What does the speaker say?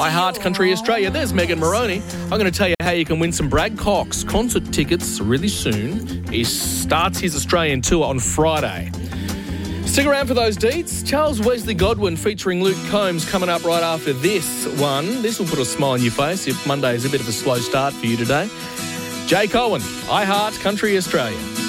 I Heart Country Australia. There's Megan Moroney. I'm going to tell you how you can win some Brad Cox concert tickets really soon. He starts his Australian tour on Friday. Stick around for those deets. Charles Wesley Godwin featuring Luke Combs coming up right after this one. This will put a smile on your face if Monday is a bit of a slow start for you today. Jake Owen, I Heart Country Australia.